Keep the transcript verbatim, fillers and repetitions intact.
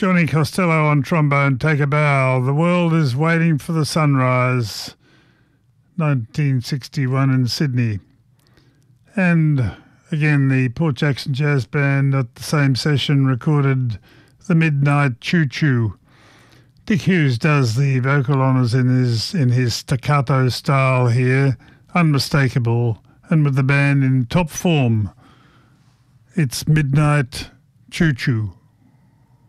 Johnny Costello on trombone, Take a Bow. The World is Waiting for the Sunrise, nineteen sixty-one in Sydney. And again, the Port Jackson Jazz Band at the same session recorded The Midnight Choo Choo. Dick Hughes does the vocal honours in his in his staccato style here, unmistakable, and with the band in top form. It's Midnight Choo Choo.